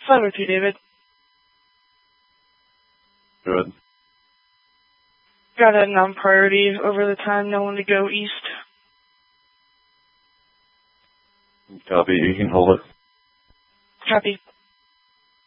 fine with you, David. Good. Got a non-priority over the time, no one to go east. Copy, you can hold it. Copy.